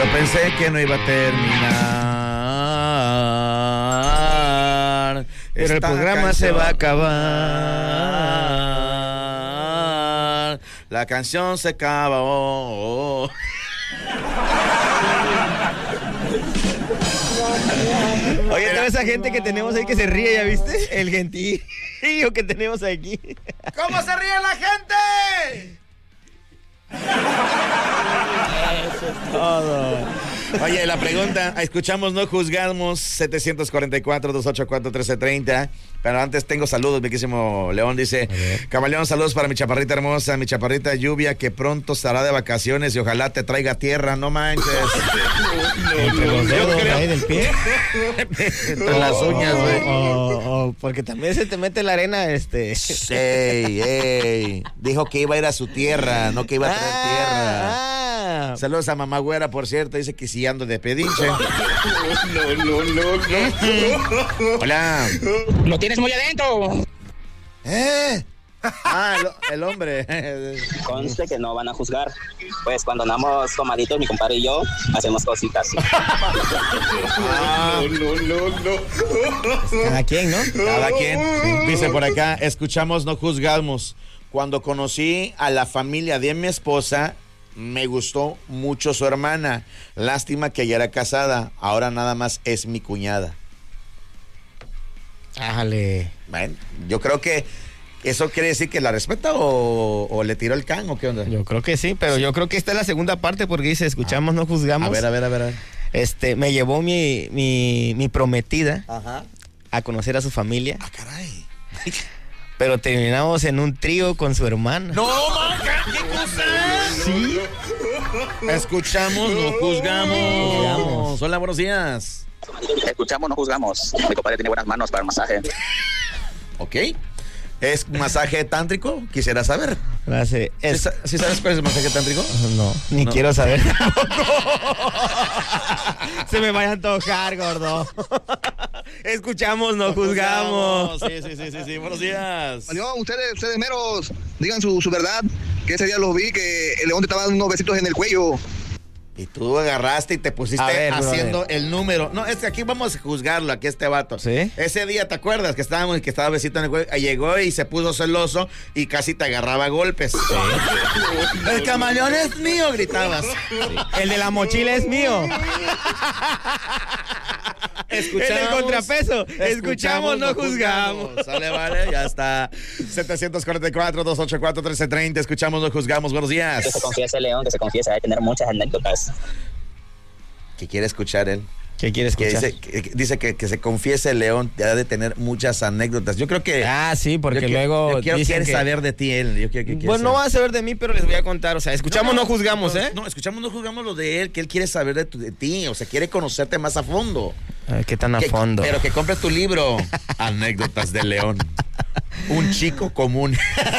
pensé que no iba a terminar. Pero el programa se va a acabar. La canción se acaba. Oye, toda esa gente que tenemos ahí que se ríe, ¿ya viste? El gentío que tenemos aquí. ¿Cómo se ríe la gente? Eso es todo. Oye, la pregunta, escuchamos No Juzgamos, 744-284-1330. Pero antes tengo saludos, mi querísimo León dice: Camaleón, saludos para mi chaparrita hermosa, mi chaparrita Lluvia, que pronto estará de vacaciones y ojalá te traiga tierra, no manches. Entre los dedos ahí del pie. Entre las uñas, güey. Porque también se te mete la arena, Ey. Dijo que iba a ir a su tierra, no que iba a traer tierra. Saludos a mamá güera, por cierto, dice que si ando de pedinche. No. Hola. Lo tienes muy adentro. El hombre. Conste que no van a juzgar. Pues cuando andamos tomaditos, mi compadre y yo hacemos cositas. No. Cada quien, ¿no? Cada quien. Dice por acá, escuchamos No Juzgamos. Cuando conocí a la familia de mi esposa, me gustó mucho su hermana. Lástima que ella era casada. Ahora nada más es mi cuñada. Ájale. Bueno, yo creo que ¿eso quiere decir que la respeta o le tiró el can o qué onda? Yo creo que sí, pero yo creo que esta es la segunda parte porque dice, escuchamos, no juzgamos. A ver. Me llevó mi prometida a conocer a su familia. Ah, caray. Pero terminamos en un trío con su hermana. ¡No, manca! ¿Qué cosa? Sí. Escuchamos, no juzgamos. Hola, buenos días. Escuchamos, no juzgamos. Mi compadre tiene buenas manos para el masaje. Ok. ¿Es masaje tántrico? Quisiera saber. ¿Sí sabes cuál es el masaje tántrico? No, ni quiero saber. Se me vaya a antojar, gordo. Escuchamos, no juzgamos. Sí. Buenos días. Ustedes meros, digan su verdad. Que ese día los vi que el León te estaba dando unos besitos en el cuello. Y tú agarraste y te pusiste haciendo brother. El número. No, es que aquí vamos a juzgarlo, aquí este vato. ¿Sí? Ese día, ¿te acuerdas? Que estábamos y que estaba besito en el cuello. Llegó y se puso celoso y casi te agarraba a golpes. Sí. El camaleón es mío, gritabas. Sí. El de la mochila es mío. Escuchamos, el del contrapeso. Escuchamos, no juzgamos. Sale, vale, ya está. 744-284-1330. Escuchamos, no juzgamos. Buenos días. Que se confiese, León, que se confiese. Hay que tener muchas anécdotas. ¿Qué quiere escuchar él? ¿Qué quiere escuchar? Dice que se confiese el León, ha de tener muchas anécdotas. Yo creo que... sí, porque luego quiere saber de ti él. Bueno, no va a saber de mí, pero les voy a contar. O sea, escuchamos, no juzgamos, ¿eh? No, escuchamos, no juzgamos lo de él, que él quiere saber de ti. O sea, quiere conocerte más a fondo. ¿Qué tan a fondo? Pero que compres tu libro. Anécdotas de León. Un chico común.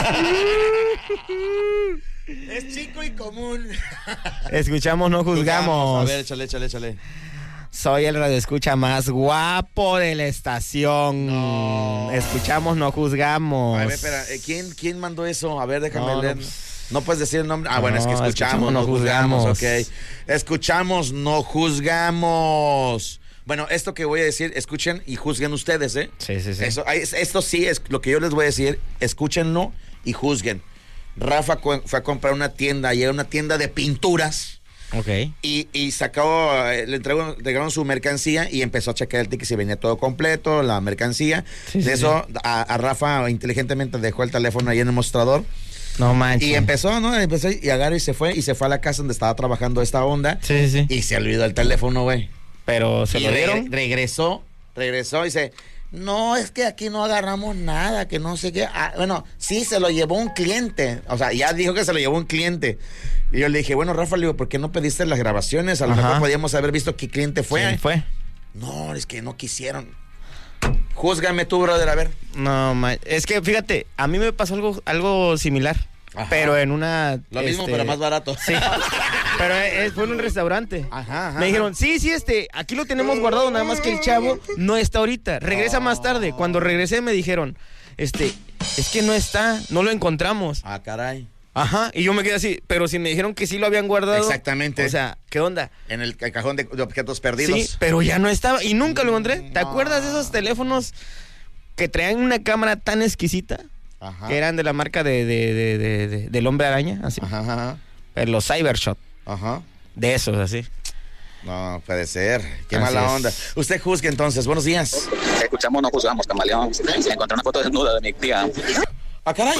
Es chico y común. Escuchamos, no juzgamos. A ver, échale. Soy el radioescucha más guapo de la estación. No. Escuchamos, no juzgamos. A ver, espera, ¿quién mandó eso? A ver, déjame leer. No puedes decir el nombre. Bueno, es que escuchamos, no juzgamos. Ok. Escuchamos, no juzgamos. Bueno, esto que voy a decir, escuchen y juzguen ustedes, ¿eh? Sí. Esto sí es lo que yo les voy a decir. Escúchenlo y juzguen. Rafa fue a comprar una tienda, y era una tienda de pinturas. Ok. Y sacó, le entregaron su mercancía y empezó a checar el ticket si venía todo completo, la mercancía. A Rafa inteligentemente dejó el teléfono ahí en el mostrador. No manches. Y empezó y agarró y se fue a la casa donde estaba trabajando esta onda. Sí. Y se olvidó el teléfono, güey. Pero se lo dieron. Regresó y dice, no, es que aquí no agarramos nada, que no sé qué. Bueno, sí, se lo llevó un cliente. O sea, ya dijo que se lo llevó un cliente. Y yo le dije, bueno, Rafa, le digo, ¿por qué no pediste las grabaciones? A lo mejor podíamos haber visto qué cliente fue. ¿Quién fue? No, es que no quisieron. Júzgame tú, brother, a ver. No, es que fíjate, a mí me pasó algo similar. Ajá. Pero en una... Lo mismo, pero más barato. Sí. Pero fue en un restaurante. Ajá. Me dijeron, sí, aquí lo tenemos guardado, nada más que el chavo no está ahorita. Regresa más tarde. Cuando regresé me dijeron, es que no está, no lo encontramos. Ah, caray. Ajá, y yo me quedé así, pero si me dijeron que sí lo habían guardado. Exactamente. O sea, ¿qué onda? En el cajón de objetos perdidos. Sí, pero ya no estaba y nunca lo encontré. ¿Te acuerdas de esos teléfonos que traían una cámara tan exquisita? Ajá. Que eran de la marca del Hombre Araña, así. Ajá. Pero los Cybershot. Ajá. De esos, así. No, puede ser. Qué Así mala es. onda. Usted juzgue entonces. Buenos días. Escuchamos, no juzgamos, camaleón. Encontré una foto desnuda de mi tía. ¡Ah, caray!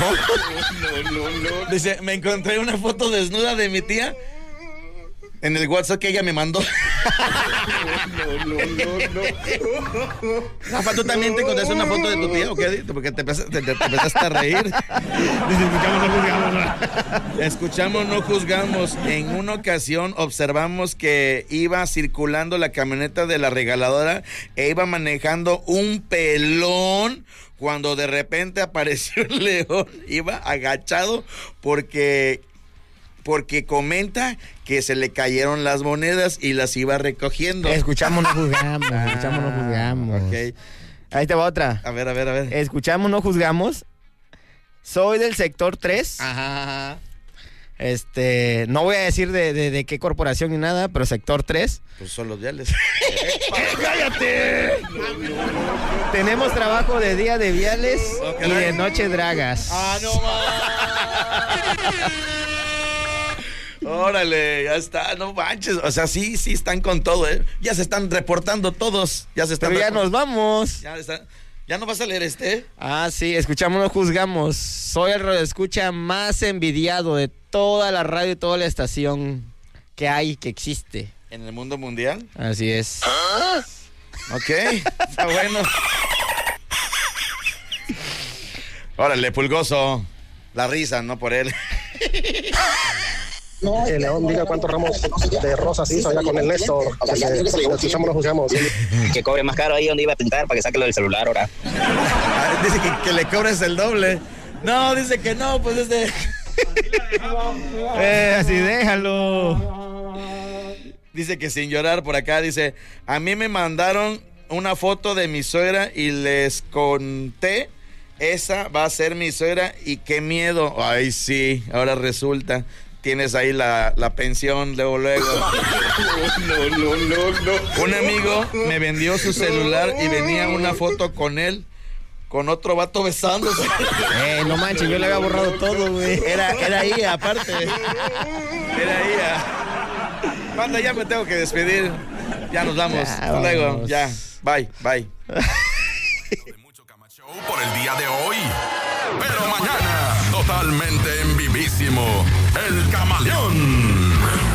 Dice, me encontré una foto desnuda de mi tía en el WhatsApp que ella me mandó. Rafa, ¿tú también te encontraste una foto de tu tía o qué? Porque te empezaste a reír. Dice, escuchamos, no juzgamos. Escuchamos, no juzgamos. En una ocasión observamos que iba circulando la camioneta de la regaladora e iba manejando un pelón cuando de repente apareció el león. Iba agachado porque comenta que se le cayeron las monedas y las iba recogiendo. Escuchamos, no juzgamos. Escuchamos, no juzgamos. Ok. Ahí te va otra. A ver. Escuchamos, no juzgamos. Soy del sector 3. Ajá. No voy a decir de qué corporación ni nada, pero sector 3. Pues son los viales. ¡Cállate! Tenemos trabajo de día de viales Ok. y de noche dragas. ¡Ah, no más! Órale, ya está, no manches. O sea, sí están con todo, ¿eh? Ya se están reportando todos. Pero ya nos vamos. ¿Ya no vas a leer este? Ah, sí, escuchamos, no juzgamos. Soy el radioescucha más envidiado de toda la radio y toda la estación que hay, que existe. ¿En el mundo mundial? Así es. Ok, está bueno. Órale, Pulgoso. La risa, no por él. El León diga cuántos ramos de rosas hizo allá con el Néstor. Escuchamos, no juzgamos. Que cobre más caro ahí donde iba a pintar para que saque lo del celular ahora. Dice que le cobres el doble. No, dice que no, pues Así déjalo. Dice que sin llorar por acá, dice, a mí me mandaron una foto de mi suegra y les conté, esa va a ser mi suegra y qué miedo. Ay, sí, ahora resulta. Tienes ahí la pensión luego. No. Un amigo me vendió su celular y venía una foto con él, con otro vato besándose. No manches, yo le había borrado todo, güey. Era ahí, aparte. Era ahí. Banda, ya me tengo que despedir. Ya nos vamos. Ya, Hasta luego. vamos. Ya. Bye. Mucho Cama Show por el día de hoy. Pero mañana, totalmente en vivísimo, El Camaleón.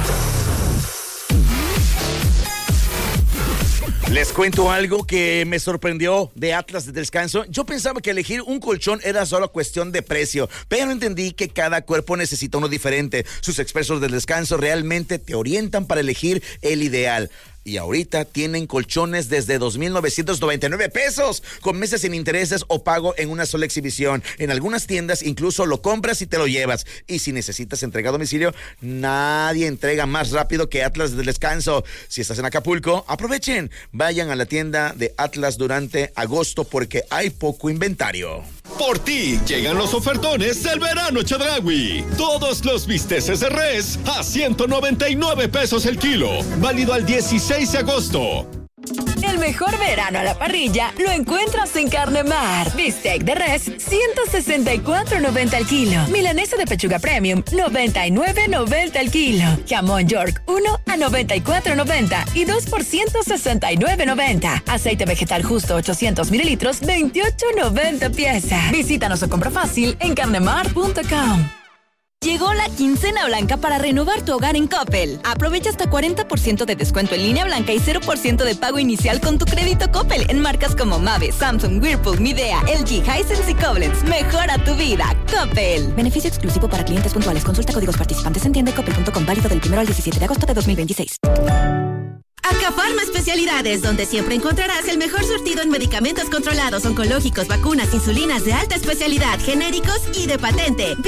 Les cuento algo que me sorprendió de Atlas de Descanso. Yo pensaba que elegir un colchón era solo cuestión de precio, pero entendí que cada cuerpo necesita uno diferente. Sus expertos del descanso realmente te orientan para elegir el ideal. Y ahorita tienen colchones desde 2,999 pesos, con meses sin intereses o pago en una sola exhibición. En algunas tiendas incluso lo compras y te lo llevas. Y si necesitas entrega a domicilio, nadie entrega más rápido que Atlas del Descanso. Si estás en Acapulco, aprovechen. Vayan a la tienda de Atlas durante agosto porque hay poco inventario. Por ti llegan los ofertones del verano Chedraui. Todos los bisteces de res a 199 pesos el kilo. Válido al 16 de agosto. El mejor verano a la parrilla lo encuentras en Carne Mar. Bistec de res, 164.90 al kilo. Milanesa de pechuga premium, 99.90 al kilo. Jamón York, 1 a 94.90 y 2 por 169.90. Aceite vegetal justo, 800 mililitros, 28.90 pieza. Visítanos o compra fácil en carnemar.com. Llegó la quincena blanca para renovar tu hogar en Coppel. Aprovecha hasta 40% de descuento en línea blanca y 0% de pago inicial con tu crédito Coppel en marcas como Mave, Samsung, Whirlpool, Midea, LG, Hisense y Koblenz. Mejora tu vida, Coppel. Beneficio exclusivo para clientes puntuales. Consulta códigos participantes en tienda.coppel.com, válido del 1 al 17 de agosto de 2026. Acafarma Especialidades, donde siempre encontrarás el mejor surtido en medicamentos controlados, oncológicos, vacunas, insulinas de alta especialidad, genéricos y de patente.